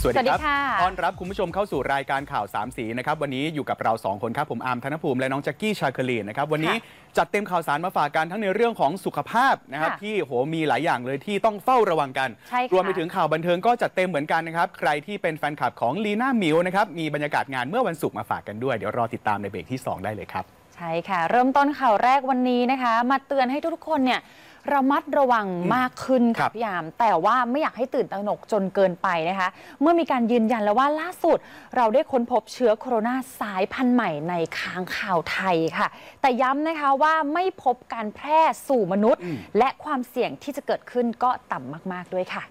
สวัสดีครับต้อนรับคุณผู้ชมเข้าสู่รายการข่าวสามสีนะครับวันนี้อยู่กับเรา2คนครับผมอาร์มธนภูมิและน้องแจ็คกี้ชาคลีนนะครับวันนี้จัดเต็มข่าวสารมาฝากกันทั้งในเรื่องของสุขภาพนะครับที่โหมีหลายอย่างเลยที่ต้องเฝ้าระวังกันรวมไปถึงข่าวบันเทิงก็จัดเต็มเหมือนกันนะครับใครที่เป็นแฟนคลับของลีน่ามิวนะครับมีบรรยากาศงานเมื่อวันศุกร์มาฝากกันด้วยเดี๋ยวรอติดตามในเบรกที่2ได้เลยครับใช่ค่ะเริ่มต้นข่าวแรกวันนี้นะคะมาเตือนให้ทุกคนเนี่ยระมัดระวังมากขึ้นค่ะพี่ยามแต่ว่าไม่อยากให้ตื่นตระหนกจนเกินไปนะคะเมื่อมีการยืนยันแล้วว่าล่าสุดเราได้ค้นพบเชื้อโคโรนาสายพันธุ์ใหม่ในค้างคาวไทยค่ะแต่ย้ำนะคะว่าไม่พบการแพร่สู่มนุษย์และความเสี่ยงที่จะเกิดขึ้นก็ต่ำมากๆด้วยค่ะ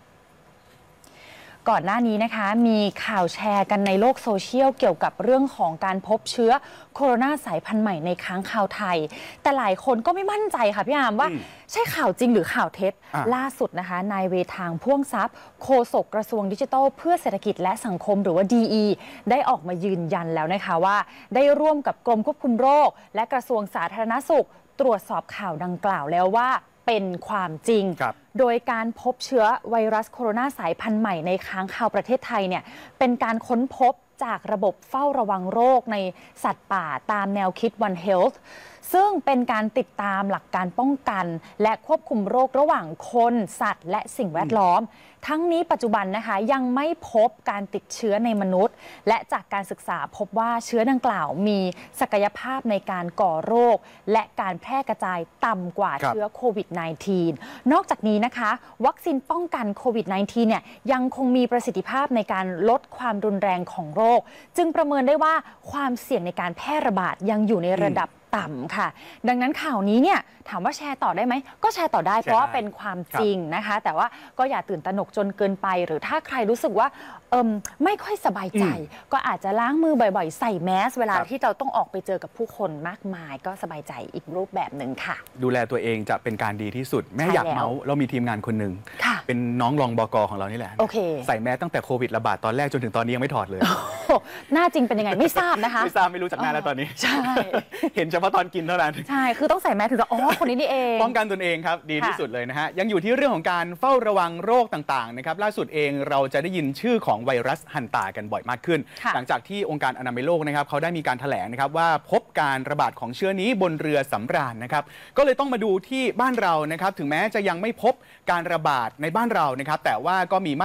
ก่อนหน้านี้นะคะมีข่าวแชร์กันในโลกโซเชียลเกี่ยวกับเรื่องของการพบเชื้อโคโรนาสายพันธุ์ใหม่ในค้างคาวไทยแต่หลายคนก็ไม่มั่นใจค่ะพี่อามว่าใช่ข่าวจริงหรือข่าวเท็จล่าสุดนะคะนายเวทางพ่วงทรัพย์โฆษกกระทรวงดิจิทัลเพื่อเศรษฐกิจและสังคมหรือว่า DE ได้ออกมายืนยันแล้วนะคะว่าได้ร่วมกับกรมควบคุมโรคและกระทรวงสาธารณสุขตรวจสอบข่าวดังกล่าวแล้วว่าเป็นความจริงโดยการพบเชื้อไวรัสโคโรนาสายพันธุ์ใหม่ในค้างคาวประเทศไทยเนี่ยเป็นการค้นพบจากระบบเฝ้าระวังโรคในสัตว์ป่าตามแนวคิด One Health ซึ่งเป็นการติดตามหลักการป้องกันและควบคุมโรคระหว่างคนสัตว์และสิ่งแวดล้อมทั้งนี้ปัจจุบันนะคะยังไม่พบการติดเชื้อในมนุษย์และจากการศึกษาพบว่าเชื้อดังกล่าวมีศักยภาพในการก่อโรคและการแพร่กระจายต่ำกว่าเชื้อโควิด -19 นอกจากนี้นะคะวัคซีนป้องกันโควิด -19 เนี่ยยังคงมีประสิทธิภาพในการลดความรุนแรงของโรคจึงประเมินได้ว่าความเสี่ยงในการแพร่ระบาดยังอยู่ในระดับต่ำค่ะดังนั้นข่าวนี้เนี่ยถามว่าแชร์ต่อได้ไหมก็แชร์ต่อได้เพราะว่าเป็นความจริงนะคะแต่ว่าก็อย่าตื่นตระหนกจนเกินไปหรือถ้าใครรู้สึกว่าไม่ค่อยสบายใจก็อาจจะล้างมือบ่อยๆใส่แมสเวลาที่เราต้องออกไปเจอกับผู้คนมากมายก็สบายใจอีกรูปแบบหนึ่งค่ะดูแลตัวเองจะเป็นการดีที่สุดแม่อยากเมาส์เรามีทีมงานคนหนึ่งเป็นน้องรองบก.ของเรานี่แหละใส่แมสตั้งแต่โควิดระบาดตอนแรกจนถึงตอนนี้ยังไม่ถอดเลยหน้าจริงเป็นยังไงไม่ทราบนะคะไม่ทราบไม่รู้จักหน้าแล้วตอนนี้ใช่เห็นเฉพาะตอนกินเท่านั้นใช่คือต้องใส่แมสถึงจะคนนี้นี่เองป้องกันตนเองครับดีที่สุดเลยนะฮะยังอยู่ที่เรื่องของการเฝ้าระวังโรคต่างๆนะครับล่าสุดเองเราจะได้ยินชื่อของไวรัสฮันตากันบ่อยมากขึ้นหลังจากที่องค์การอนามัยโลกนะครับเขาได้มีการแถลงนะครับว่าพบการระบาดของเชื้อนี้บนเรือสำราญนะครับก็เลยต้องมาดูที่บ้านเรานะครับถึงแม้จะยังไม่พบการระบาดในบ้านเรานะครับแต่ว่าก็มี